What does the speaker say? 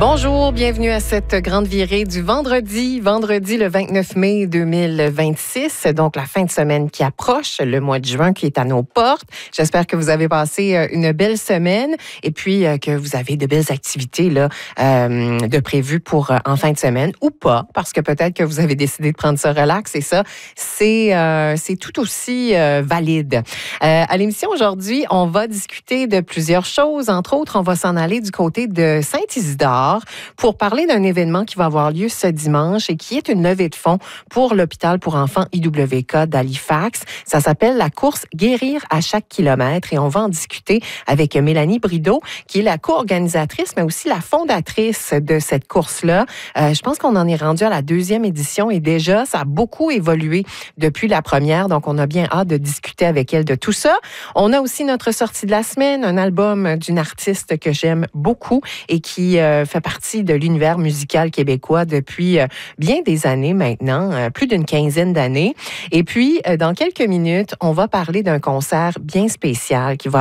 Bonjour, bienvenue à cette grande virée du vendredi le 29 mai 2026, donc la fin de semaine qui approche, le mois de juin qui est à nos portes. J'espère que vous avez passé une belle semaine et puis que vous avez de belles activités là, de prévues pour en fin de semaine ou pas, parce que peut-être que vous avez décidé de prendre ça relax et ça, c'est tout aussi valide. À l'émission aujourd'hui, on va discuter de plusieurs choses. Entre autres, on va s'en aller du côté de Saint-Isidore pour parler d'un événement qui va avoir lieu ce dimanche et qui est une levée de fonds pour l'hôpital pour enfants IWK d'Halifax. Ça s'appelle la course Guérir à chaque kilomètre et on va en discuter avec Mélanie Brideau, qui est la co-organisatrice, mais aussi la fondatrice de cette course-là. Je pense qu'on en est rendu à la 2e édition et déjà, ça a beaucoup évolué depuis la première, donc on a bien hâte de discuter avec elle de tout ça. On a aussi notre sortie de la semaine, un album d'une artiste que j'aime beaucoup et qui fait partie de l'univers musical québécois depuis bien des années maintenant, plus d'une quinzaine d'années. Et puis, dans quelques minutes, on va parler d'un concert bien spécial qui va